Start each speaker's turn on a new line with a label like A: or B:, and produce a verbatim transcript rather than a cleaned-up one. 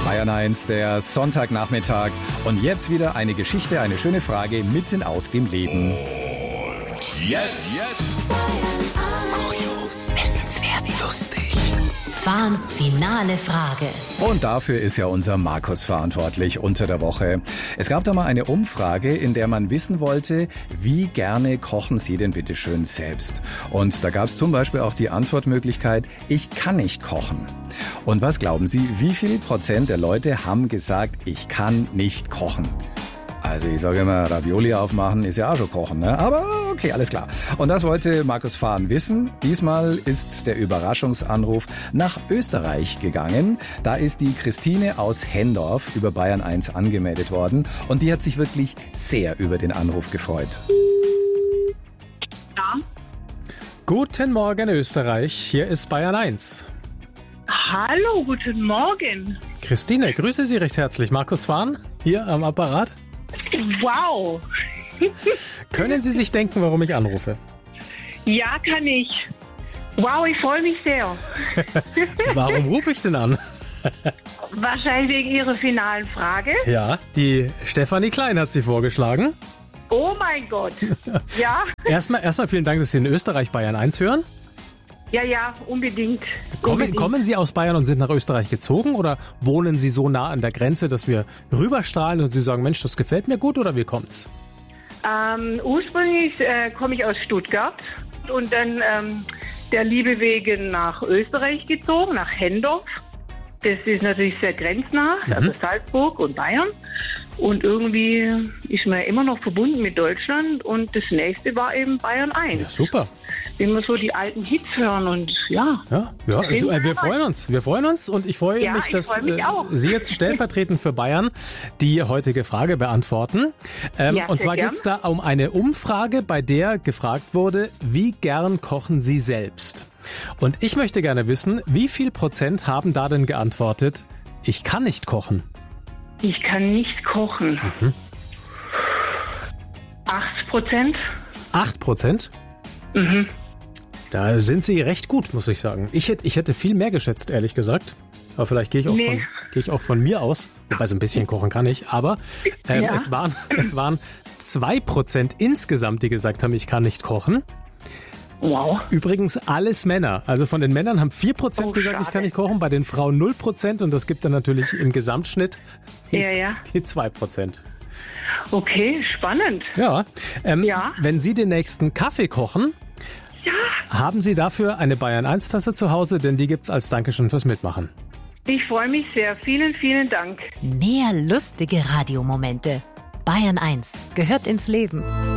A: Bayern eins, der Sonntagnachmittag. Und jetzt wieder eine Geschichte, eine schöne Frage mitten aus dem Leben.
B: Und jetzt, jetzt. Kurios, wissenswert, lustig.
C: Fahns finale Frage.
A: Und dafür ist ja unser Markus verantwortlich unter der Woche. Es gab da mal eine Umfrage, in der man wissen wollte, wie gerne kochen Sie denn bitte schön selbst? Und da gab es zum Beispiel auch die Antwortmöglichkeit, ich kann nicht kochen. Und was glauben Sie, wie viel Prozent der Leute haben gesagt, ich kann nicht kochen? Also ich sage immer, Ravioli aufmachen ist ja auch schon kochen, ne? Aber okay, alles klar. Und das wollte Markus Fahn wissen. Diesmal ist der Überraschungsanruf nach Österreich gegangen. Da ist die Christine aus Hendorf über Bayern eins angemeldet worden. Und die hat sich wirklich sehr über den Anruf gefreut.
D: Ja.
E: Guten Morgen Österreich, hier ist Bayern eins.
D: Hallo, guten Morgen.
E: Christine, grüße Sie recht herzlich. Markus Fahn, hier am Apparat.
D: Wow.
E: Können Sie sich denken, warum ich anrufe?
D: Ja, kann ich. Wow, ich freue mich sehr.
E: Warum rufe ich denn an?
D: Wahrscheinlich wegen Ihrer finalen Frage.
E: Ja, die Stefanie Klein hat sie vorgeschlagen.
D: Oh mein Gott. Ja?
E: Erstmal, erstmal vielen Dank, dass Sie in Österreich Bayern eins hören.
D: Ja, ja, unbedingt.
E: Kommen,
D: unbedingt.
E: kommen Sie aus Bayern und sind nach Österreich gezogen oder wohnen Sie so nah an der Grenze, dass wir rüberstrahlen und Sie sagen, Mensch, das gefällt mir gut oder wie kommt's?
D: Ähm, ursprünglich äh, komme ich aus Stuttgart und dann ähm, der Liebe wegen nach Österreich gezogen, nach Hendorf. Das ist natürlich sehr grenznah,
E: Mhm.
D: also Salzburg und Bayern. Und irgendwie ist man immer noch verbunden mit Deutschland und das nächste war eben Bayern eins.
E: Ja, super.
D: Wenn wir so die alten Hits hören und ja.
E: Ja, ja also, äh, wir freuen uns. Wir freuen uns und ich freue
D: Ja,
E: mich,
D: ich
E: dass
D: freu mich
E: äh,
D: auch.
E: Sie jetzt stellvertretend für Bayern die heutige Frage beantworten. Ähm,
D: Ja,
E: und
D: sehr
E: zwar
D: gern.
E: geht es da um eine Umfrage, bei der gefragt wurde, wie gern kochen Sie selbst? Und ich möchte gerne wissen, wie viel Prozent haben da denn geantwortet, ich kann nicht kochen?
D: Ich kann nicht kochen.
E: Mhm.
D: achtzig Prozent?
E: Acht Prozent?
D: Mhm.
E: Da sind Sie recht gut, muss ich sagen. Ich hätte, ich hätte viel mehr geschätzt, ehrlich gesagt. Aber vielleicht gehe ich, auch
D: Nee.
E: von, gehe ich auch von mir aus. Wobei so ein bisschen kochen kann ich. Aber ähm,
D: Ja.
E: es waren, es waren zwei Prozent insgesamt, die gesagt haben, ich kann nicht kochen.
D: Wow.
E: Übrigens alles Männer. Also von den Männern haben vier Prozent
D: Oh,
E: gesagt, ich
D: schade.
E: kann nicht kochen. Bei den Frauen null Prozent. Und das gibt dann natürlich im Gesamtschnitt die,
D: Ja, ja.
E: die zwei Prozent.
D: Okay, spannend.
E: Ja. Ähm,
D: Ja.
E: Wenn Sie den nächsten Kaffee kochen,
D: Ja,
E: haben Sie dafür eine Bayern eins Tasse zu Hause, denn die gibt's als Dankeschön fürs Mitmachen.
D: ich freue mich sehr. Vielen, vielen Dank.
C: Mehr lustige Radiomomente. Bayern eins gehört ins Leben.